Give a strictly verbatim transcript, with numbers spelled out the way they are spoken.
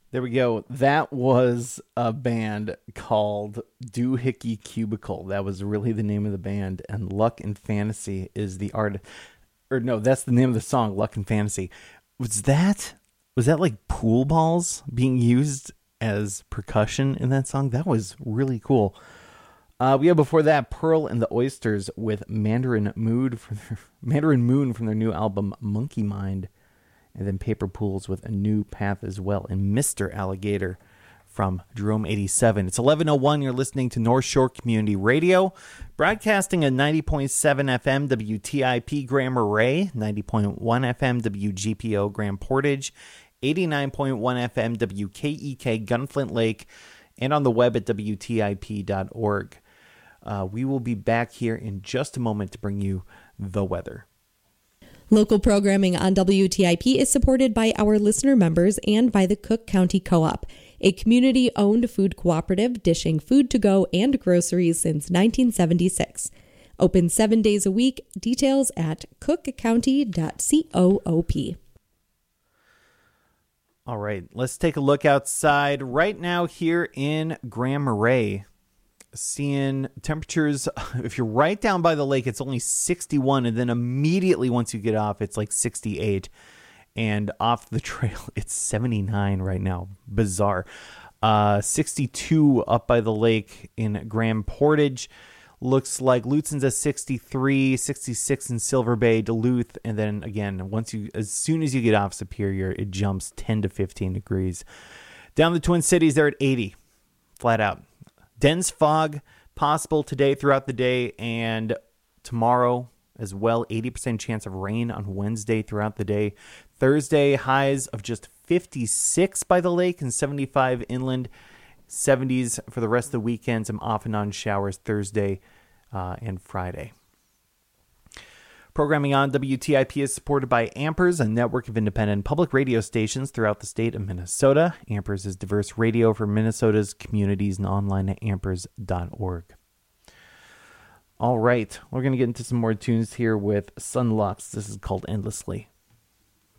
There we go. That was a band called Doohickey Cubicle. That was really the name of the band. And Luck and Fantasy is the art. Or no, that's the name of the song, Luck and Fantasy. Was that, was that like pool balls being used as percussion in that song? That was really cool. Uh, we have before that Pearl and the Oysters with Mandarin Mood for their, Mandarin Moon from their new album Monkey Mind. And then Paper Pools with A New Path as well. And Mister Alligator from Jerome eighty-seven. It's eleven oh one. You're listening to North Shore Community Radio. Broadcasting at ninety point seven F M W T I P Grand Marais. ninety point one F M W G P O Grand Portage. eighty-nine point one F M W K E K Gunflint Lake. And on the web at W T I P dot org. Uh, we will be back here in just a moment to bring you the weather. Local programming on W T I P is supported by our listener members and by the Cook County Co-op, a community-owned food cooperative dishing food to go and groceries since nineteen seventy-six. Open seven days a week. Details at cook county dot coop. All right, let's take a look outside right now here in Grand Marais. Seeing temperatures, if you're right down by the lake, it's only sixty-one, and then immediately once you get off, it's like sixty-eight, and off the trail, it's seventy-nine right now. Bizarre. Uh, sixty-two up by the lake in Grand Portage. Looks like Lutzen's at sixty-three, sixty-six in Silver Bay, Duluth, and then again, once you, as soon as you get off Superior, it jumps ten to fifteen degrees. Down the Twin Cities, they're at eighty, flat out. Dense fog possible today throughout the day and tomorrow as well. eighty percent chance of rain on Wednesday throughout the day. Thursday, highs of just fifty-six by the lake and seventy-five inland. seventies for the rest of the weekend. Some off and on showers Thursday uh, and Friday. Programming on W T I P is supported by Ampers, a network of independent public radio stations throughout the state of Minnesota. Ampers is diverse radio for Minnesota's communities and online at ampers dot org. All right, we're going to get into some more tunes here with Sunlux. This is called Endlessly.